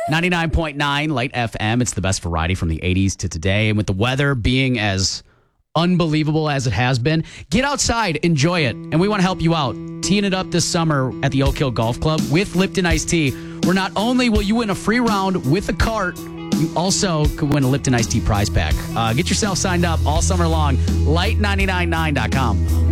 99.9 Light FM. It's the best variety from the 80s to today. And with the weather being as unbelievable as it has been, get outside, enjoy it. And we want to help you out. Teeing it up this summer at the Oak Hill Golf Club with Lipton Iced Tea, where not only will you win a free round with a cart, you also could win a Lipton Iced Tea prize pack. Get yourself signed up all summer long. Light999.com.